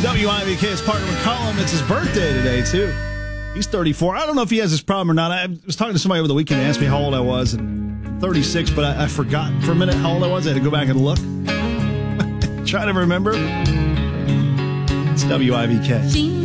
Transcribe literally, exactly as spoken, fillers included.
W I V K's partner McCollum. It's his birthday today, too. He's thirty-four. I don't know if he has this problem or not. I was talking to somebody over the weekend and asked me how old I was, and I'm thirty-six, but I, I forgot for a minute how old I was. I had to go back and look. Try to remember. It's W I V K.